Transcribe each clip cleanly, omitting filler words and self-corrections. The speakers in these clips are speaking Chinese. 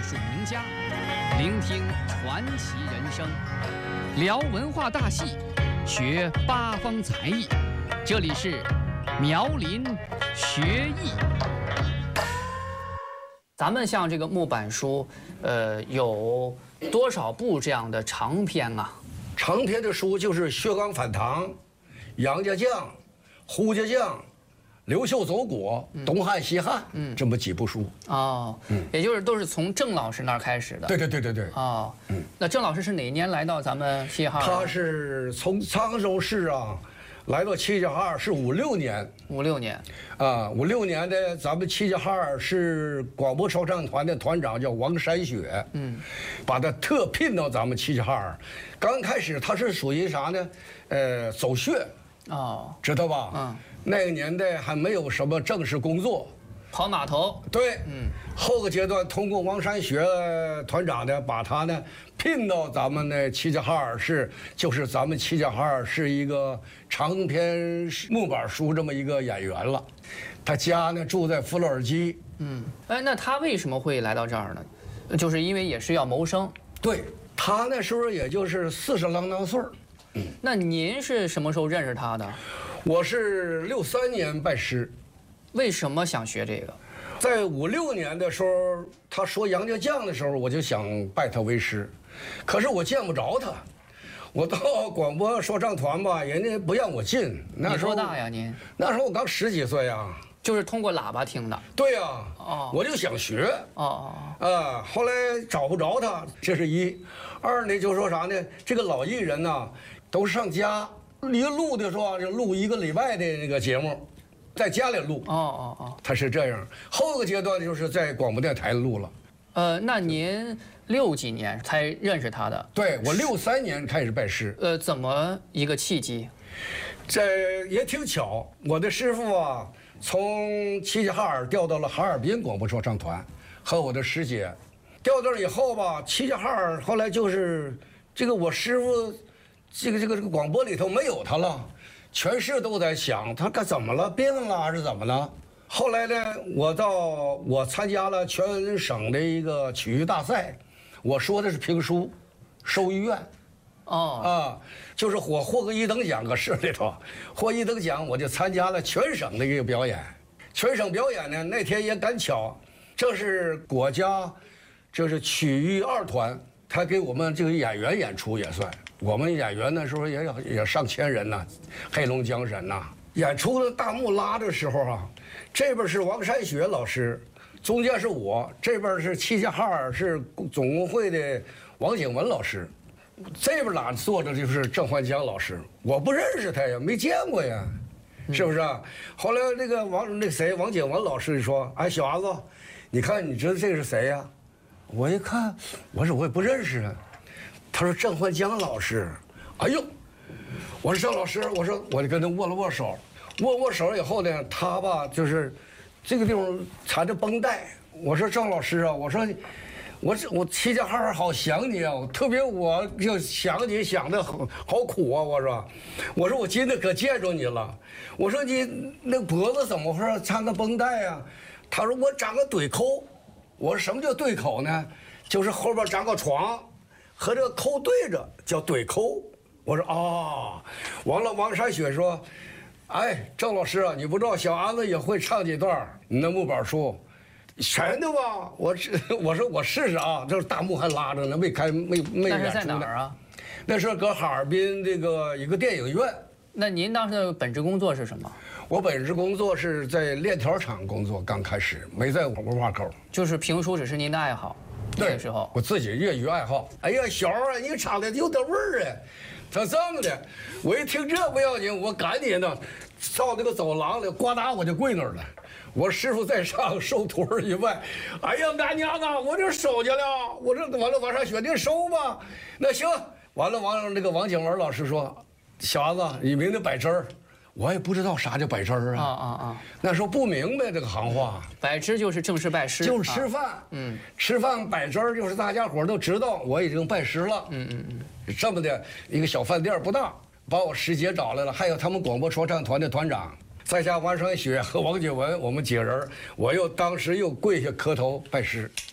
术名家，聆听传奇人生，聊文化大戏，学八方才艺。这里是苗林学艺。咱们像这个木板书，有多少部这样的长篇啊？ 长篇的书就是《薛刚反唐》、《杨家将》、《胡家将》、《刘秀走国》、《东汉西汉》这么几部书。 哦，也就是都是从郑老师那儿开始的。 对。 哦，那郑老师是哪年来到咱们齐齐哈尔？ 他是从沧州市来到齐齐哈尔是56年。 56年。 啊，56年的咱们齐齐哈尔市广播说唱团的团长叫王山雪，把他特聘到咱们齐齐哈尔。刚开始他是属于啥呢？走穴。哦，知道吧？那个年代还没有什么正式工作， 跑码头。 对，后个阶段通过王山学团长呢，把他呢聘到咱们的齐齐哈尔市，就是咱们齐齐哈尔市一个长篇木板书这么一个演员了。他家呢住在弗洛尔基。 那他为什么会来到这儿呢？就是因为也是要谋生。 对，他那时候也就是40啷当岁儿。 那您是什么时候认识他的？ 我是63年拜师。 为什么想学这个？ 在56年的时候，他说杨家将的时候，我就想拜他为师，可是我见不着他。我到广播说唱团吧，人家不让我进。那时候你多大呀您？ 那时候我刚10几岁啊。 就是通过喇叭听的。 对呀。我就想学。后来找不着他，这是一。二呢，就说啥呢？这个老艺人呐，都上家一录的时候就录1个礼拜的那个节目，在家里录。他是这样。后个阶段就是在广播电台录了。 那您60几年才认识他的？ 对，我63年开始拜师。 怎么一个契机？ 这也挺巧，我的师傅啊，从齐齐哈尔调到了哈尔滨广播说唱团，和我的师姐调到了以后吧，齐齐哈尔后来就是这个我师傅，这个广播里头没有他了，全市都在想他该怎么了，病了还是怎么了。后来呢，我参加了全省的一个曲艺大赛，我说的是评书，收医院。就是我获个1等奖，搁市里头获1等奖，我就参加了全省的一个表演。全省表演呢，那天也赶巧，这是国家，就是曲艺2团，他给我们这个演员演出也算。我们演员那时候也上千人呐，黑龙江人呐。演出的大幕拉的时候啊，这边是王山雪老师，中间是我，这边是齐齐哈尔市总工会的王景文老师。这边哪坐着就是郑焕江老师，我不认识他呀，没见过呀，是不是啊？后来那个王景文老师说：“哎，小伢子，你看，你知道这个是谁呀？”我一看，我说我也不认识啊。他说郑焕江老师。哎呦，我说郑老师，我就跟他握了握手，握手以后呢，他吧就是这个地方缠着绷带。我说郑老师啊，我齐齐哈尔好想你啊，特别我就想你想的好苦啊。我说我今天可见着你了。我说你那脖子怎么回事，缠个绷带啊？他说我长个对口。我说什么叫对口呢？就是后边长个床，和这个口对着叫对口。我说完了，王山雪说：“哎，郑老师啊，你不知道小伢子也会唱几段你那木板书。”全的吧，我说我试试啊，这大幕还拉着呢，没演出呢。 那是在哪儿啊？ 那是搁哈尔滨这个一个电影院。 那您当时的本职工作是什么？ 我本职工作是在链条厂工作，刚开始没在广播话口。 就是评书只是您的爱好。那个时候我自己业余爱好。哎呀，小啊，你唱的有点味儿啊。他这么的，我一听这不要紧，我赶紧呢，到那个走廊里，呱嗒我就跪那儿了。我师傅在上，收徒儿一拜。哎呀，干娘啊，我这收去了。我这完了，往上学，你收吧。那行，完了，那个王景文老师说：“小伢子，你明天摆针儿。”我也不知道啥叫摆针儿啊。那时候不明白这个行话。 摆支就是正式拜师， 就是吃饭。吃饭摆针儿就是大家伙都知道我已经拜师了。这么的一个小饭店不大，把我师姐找来了，还有他们广播说唱团的团长。再加王山雪和王景文，我们几个人，我当时又跪下磕头拜师。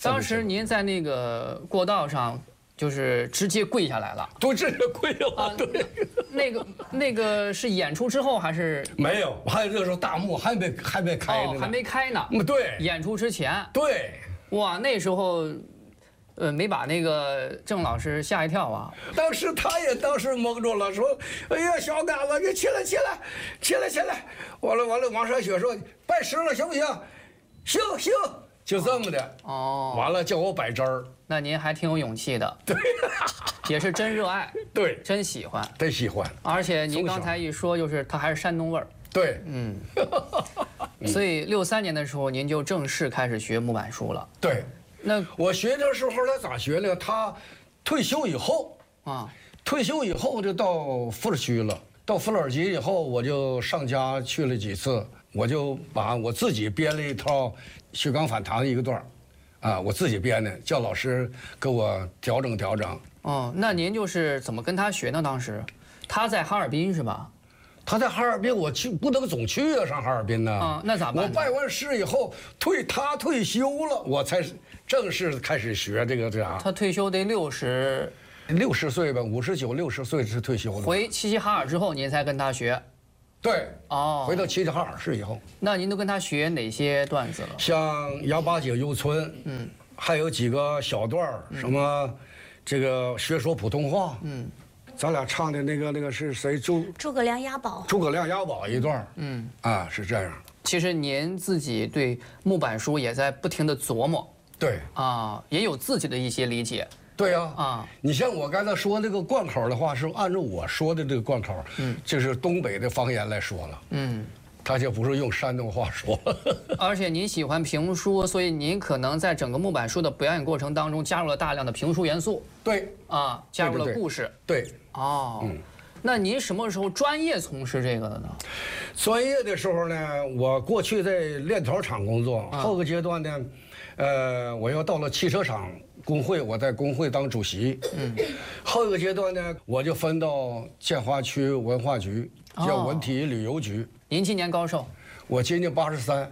当时您在那个过道上，就是直接跪下来了， 都真的跪了。对， 那个是演出之后还是没有？还有那时候大幕还没开呢， 还没开呢。 对， 演出之前。 对， 哇，那时候，没把那个郑老师吓一跳啊。 当时他也蒙住了，说：“哎呀，小杆子，你起来！完了，王善雪说：拜师了，行不行？行，就这么的。哦，完了叫我摆针儿。 那您还挺有勇气的。 对， 也是真热爱。 对， 真喜欢。 真喜欢。 而且您刚才一说，就是他还是山东味儿。 对， 所以63年的时候，您就正式开始学木板书了。 对。 那我学的时候他咋学呢？他退休以后啊，就到富尔区了。到富尔区以后，我就上家去了几次，我就把我自己编了一套徐刚反弹的一个段啊，我自己编的，叫老师给我调整。 哦，那您就是怎么跟他学呢？当时他在哈尔滨是吧？ 他在哈尔滨，我不能总去啊，上哈尔滨呢。 啊，那咋办？ 我拜完师以后，他退休了，我才正式开始学这啥。 他退休得60 岁吧，59、60岁是退休了。 回齐齐哈尔之后，您才跟他学。 对。哦。回到齐齐哈尔市以后。 那您都跟他学哪些段子了？ 像杨八井游村，还有几个小段什么，这个学说普通话，咱俩唱的那个是谁？ 诸葛亮押宝。 诸葛亮押宝一段，是这样。 其实您自己对木板书也在不停地琢磨， 对啊，也有自己的一些理解。 对呀，你像我刚才说那个贯口的话，是按照我说的这个贯口，就是东北的方言来说了，他就不是用山东话说。 而且您喜欢评书，所以您可能在整个木板书的表演过程当中加入了大量的评书元素。 对， 加入了故事。 对。 哦，那您什么时候专业从事这个的呢？ 专业的时候呢，我过去在链条厂工作，后个阶段呢，我又到了汽车厂工会，我在工会当主席。后一个阶段呢，我就分到建华区文化局，叫文体旅游局。 您今年高寿？ 我今年83。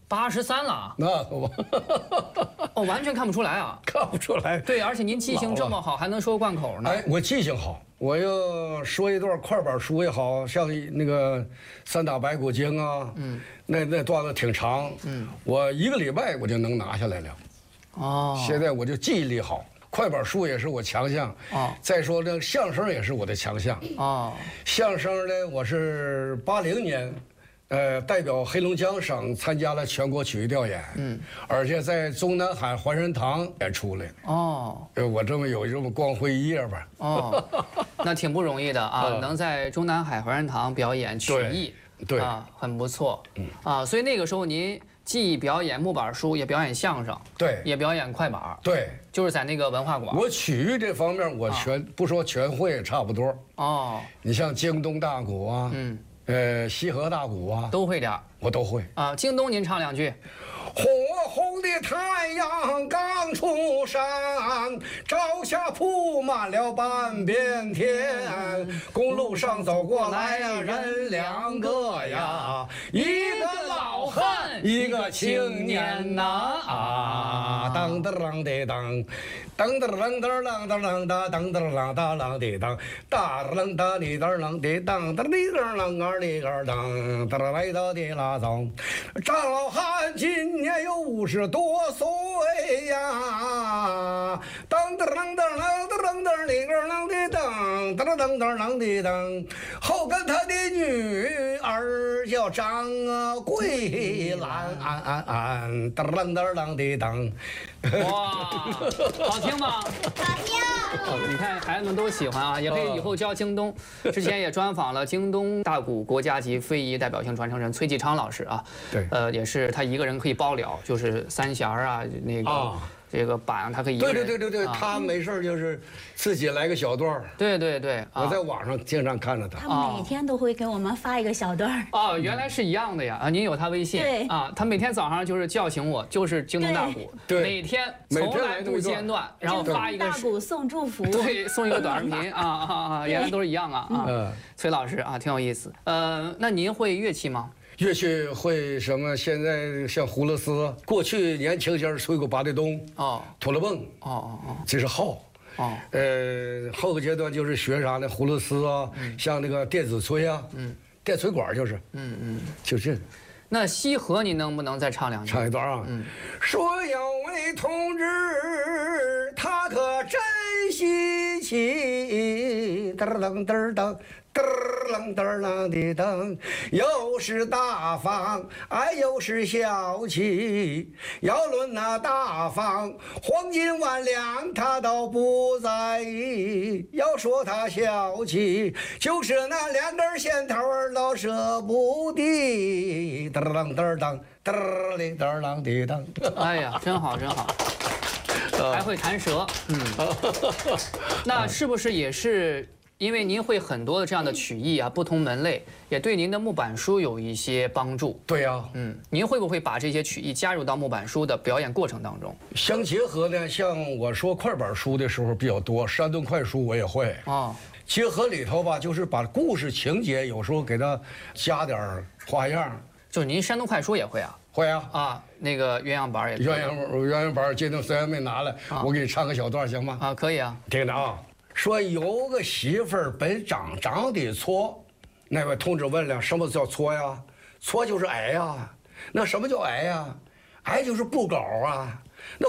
83了？ 那我完全看不出来啊！ 看不出来。 对，而且您记性这么好，还能说贯口呢。 哎，我记性好，我要说一段快板书也好，像那个三打白骨精啊，那段子挺长，我1个礼拜我就能拿下来了。哦，现在我就记忆力好，快板书也是我强项。再说这相声也是我的强项。相声呢，我是80年。代表黑龙江省参加了全国曲艺调研，而且在中南海怀仁堂演出了。我这么有这么光辉一页吧。 那挺不容易的啊，能在中南海怀仁堂表演曲艺， 对很不错。所以那个时候您既表演木板书，也表演相声， 对， 也表演快板， 对， 就是在那个文化馆。 我曲艺这方面我不说全会，差不多。你像京东大鼓啊，西河大鼓啊， 都会点， 我都会啊。京东您唱2句。 火红的太阳刚出山，朝霞铺满了半边天。公路上走过来呀，人2个呀，一个老汉，一个青年呐。当当当的当，当当当当当当当当当当当当当的当，哒当当的当当的当当的当当的当当当来到的拉走，张老汉今年有50多岁呀，当当当当当当当的当的当当当当的当，后跟他的女儿叫张桂兰，当当当当的当。 哇，好听吗？ 好听。 你看孩子们都喜欢啊，也可以以后教京东。之前也专访了京东大鼓国家级非遗代表性传承人崔继昌老师啊。 对。 也是他一个人可以包了，就是三弦啊，那个这个板他可以。 对，他没事就是自己来个小段儿。 对。 我在网上经常看着他。 他每天都会给我们发一个小段儿。 原来是一样的呀！您有他微信？ 对。 他每天早上就是叫醒我，就是京东大鼓，每天从来不间断，然后发一个大鼓送祝福。 对，送一个短视频原来都是一样啊。崔老师啊，挺有意思。那您会乐器吗？ 乐器会什么？现在像葫芦丝，过去年轻些吹过八地咚，土了蹦，这是号。后个阶段就是学啥呢？葫芦丝啊，像那个电子吹啊，电吹管就是，就这个。 那西河你能不能再唱两句？ 唱一段啊。说有位同志，他可真稀奇，噔噔噔噔。嘚啷嘚啷的噔，又是大方，又是小气。要论那大方，黄金万两他都不在意；要说他小气，就是那2根线头都舍不得。嘚啷嘚啷，嘚哩嘚啷的噔。 哎呀，真好真好，还会弹舌。那是不是也是？因为您会很多的这样的曲艺啊，不同门类也对您的木板书有一些帮助。 对呀， 您会不会把这些曲艺加入到木板书的表演过程当中？ 相结合呢，像我说快板书的时候比较多，山顿快书我也会。结合里头吧，就是把故事情节有时候给它加点花样。 就是您山东快书也会啊？ 会啊。 那个鸳鸯板也。 鸳鸯板今天虽然没拿来，我给你唱个小段行吗？ 可以啊。 听着啊。说有个媳妇儿本长得矬，那位同志问了，什么叫矬呀？矬就是矮呀。那什么叫矮呀？矮就是不高啊。那